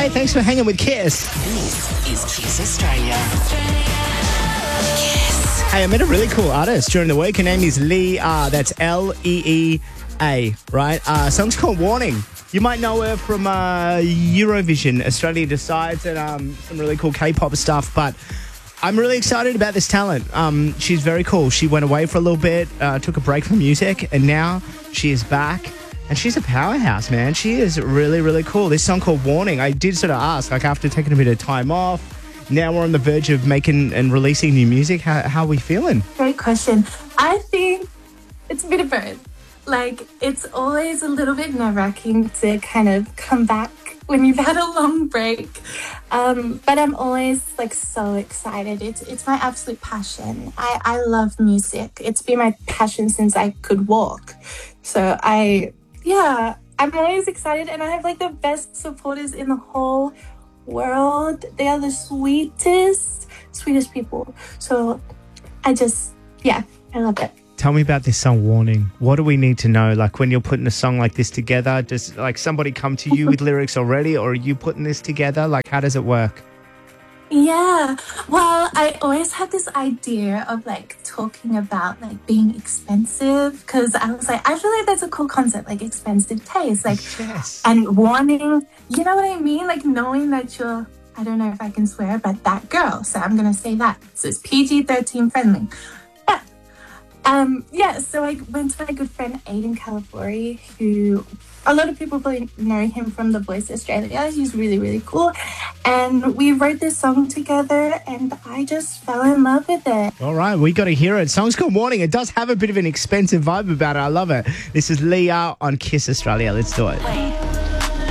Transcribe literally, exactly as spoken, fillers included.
Hey, thanks for hanging with Kiss. This is Kiss Australia. Kiss. Hey, I met a really cool artist during the week. Her name is Lee Ah. That's L E E A, right? Uh, song's called Warning. You might know her from uh, Eurovision, Australia Decides, and um, some really cool K-pop stuff, but I'm really excited about this talent. Um, she's very cool. She went away for a little bit, uh, took a break from music, and now she is back. And she's a powerhouse, man. She is really, really cool. This song called Warning, I did sort of ask, like after taking a bit of time off, now we're on the verge of making and releasing new music. How, how are we feeling? Great question. I think it's a bit of both. Like, it's always a little bit nerve-wracking to kind of come back when you've had a long break. Um, but I'm always, like, so excited. It's it's my absolute passion. I, I love music. It's been my passion since I could walk. So I... Yeah, I'm always excited, and I have like the best supporters in the whole world. They are the sweetest, sweetest people. So I just, yeah, I love it. Tell me about this song, Warning. What do we need to know? Like when you're putting a song like this together, does like somebody come to you with lyrics already, or are you putting this together? Like how does it work? Yeah, well, I always had this idea of like talking about like being expensive, because I was like, I feel like that's a cool concept, like expensive taste, like, yes. And warning, you know what I mean? Like knowing that you're, I don't know if I can swear, but that girl. So I'm going to say that. So it's P G thirteen friendly. But, um, yeah, so I went to my good friend Aiden Calabori, who a lot of people probably know him from The Voice Australia. He's really, really cool. And we wrote this song together, and I just fell in love with it. All right, we got to hear it. Song's called Warning. It does have a bit of an expensive vibe about it. I love it. This is Leah on Kiss Australia. Let's do it.